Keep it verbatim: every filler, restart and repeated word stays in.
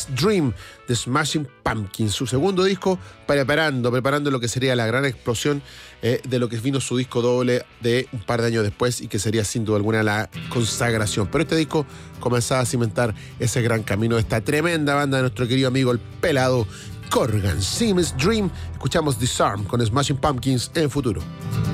Dream de Smashing Pumpkins, su segundo disco, preparando, preparando lo que sería la gran explosión eh, de lo que vino su disco doble de un par de años después y que sería sin duda alguna la consagración. Pero este disco comenzaba a cimentar ese gran camino de esta tremenda banda de nuestro querido amigo el pelado Corgan. Seems Dream. Escuchamos Disarm con Smashing Pumpkins en Futuro.